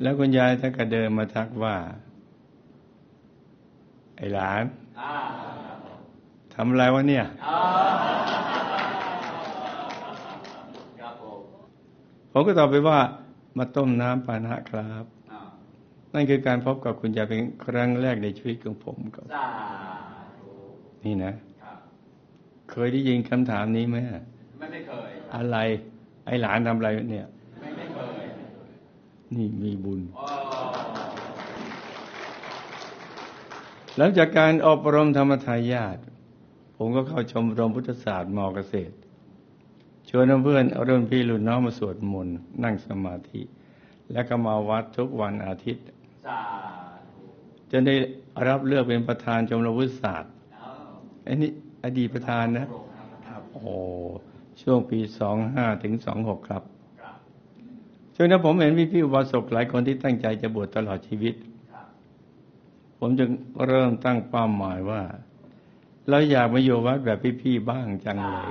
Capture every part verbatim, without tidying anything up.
แล้วคุณยายท่านก็เดินมาทักว่าไอ้หลานทำอะไรวะเนี่ยผมก็ตอบไปว่ามาต้มน้ำปานะครับนั่นคือการพบกับคุณยายเป็นครั้งแรกในชีวิตของผมครับนี่นะเคยได้ยินคำถามนี้ไหมไม่ไม่เคยอะไรไอ้หลานทำอะไรเนี่ยไม่ไม่เคยนี่มีบุญหลังจากการอบรมธรรมทายาทผมก็เข้าชมรมพุทธศาสตร์ม.เกษตรชวนเพื่อนรุ่นพี่รุ่นน้องมาสวดมนต์นั่งสมาธิและก็มาวัดทุกวันอาทิตย์จนได้รับเลือกเป็นประธานชมรมพุทธศาสตร์อันนี้อดีตประธานนะครับโอ้ช่วงปีสองห้าถึงสองหกครับช่วงนั้นผมเห็นพี่ๆอุบาสกหลายคนที่ตั้งใจจะบวชตลอดชีวิตผมจึงเริ่มตั้งเป้าหมายว่าเราอยากมาอยู่วัดแบบพี่ๆบ้างจังเลย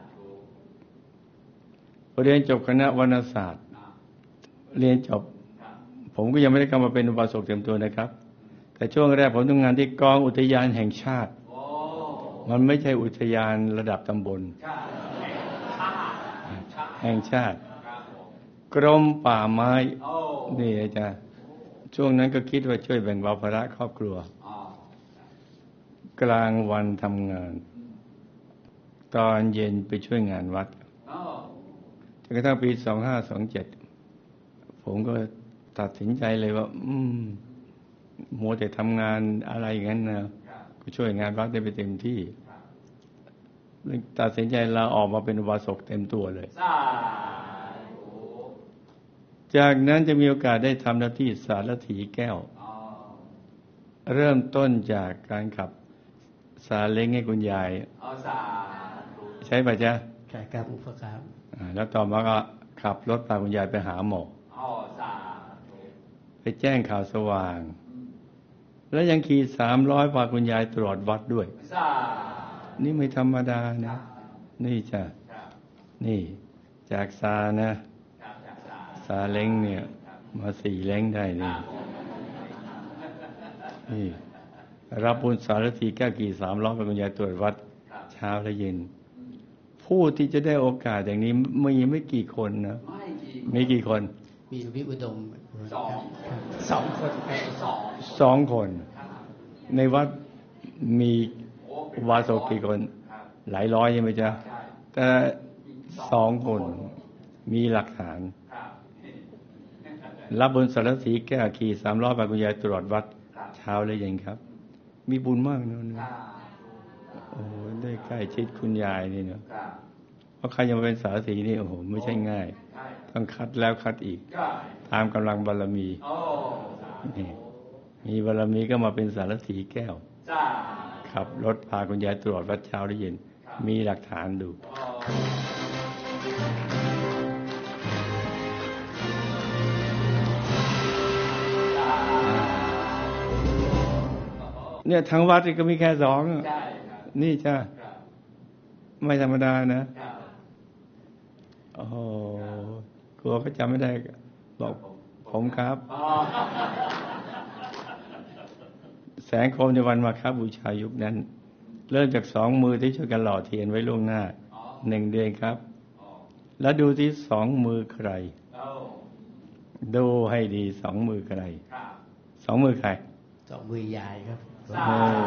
พอเรียนจบคณะวรรณศาสตร์เรียนจบผมก็ยังไม่ได้เข้ามาเป็นอุบาสกเต็มตัวนะครับแต่ช่วงแรกผมทำงานที่กองอุทยานแห่งชาติมันไม่ใช่อุทยานระดับตำบลแห่งชาติกรมป่าไม้นี่อาจารย์ช่วงนั้นก็คิดว่าช่วยแบ่งเบาภาระครอบครัวกลางวันทำงานตอนเย็นไปช่วยงานวัดจนกระทั่งปีสองห้าสองเจ็ดผมก็ตัดสินใจเลยว่าอืมมัวแต่ทำงานอะไรอย่างนั้นนะก็ช่วยงานวัดได้ไปเต็มที่ตัดสินใจลาออกมาเป็นอุบาสกเต็มตัวเลยจากนั้นจะมีโอกาสได้ทำหน้าที่สารถีแก้วเริ่มต้นจากการขับซาเล้งให้คุณยายใช่ป่ะจ๊ะใช่ครับอุปการแล้วต่อมาก็ขับรถพาคุณยายไปหาหมอไปแจ้งข่าวสว่างแล้วยังขี่สามร้อยพาคุณยายตรวจวัดด้วยนี่ไม่ธรรมดานะนี่จ้ะนี่จากซานะซาเล้งเนี่ยมาสี่เล้งได้นี่นี่รับบุญสารถีแก้วกี่สามร้อยพาคุณยายตรวจวัดเช้าและเย็นผู้ที่จะได้โอกาสอย่างนี้มีไม่กี่คนนะมีกี่คนมีหลวงพี่อุดมสองสองคนสองสองคนในวัดมีวาสกกี่คนหลายร้อยใช่ไหมจ๊ะแต่สองคนมีหลักฐานรับบุญสารถีแก้วขี่สามร้อยพาคุณยายตรวจวัดเช้าและเย็นครับมีบุญมากนะโอ้ได้ใกล้ชิดคุณยายนี่เนาะเพราะใครจะมาเป็นสารถีนี่โอ้โหไม่ใช่ง่ายต้องคัดแล้วคัดอีกตามกำลังบารมีนี่มีบารมีก็มาเป็นสารถีแก้วขับรถพาคุณยายตรวจวัดเช้าและเย็นมีหลักฐานดูเนี่ยทั้งวัดก็มีแค่สองนี่จ้าไม่ธรรมดานะโอ้โหกลัวเขาจำไม่ได้บอกผมครับแสงโคมในวันมาฆบูชายุคนั้นเริ่มจากสองมือที่ช่วยกันหล่อเทียนไว้ล่วงหน้าหนึ่งเดือนครับแล้วดูที่สองมือใครดูให้ดีสองมือใครสองมือใครสองมือยายครับ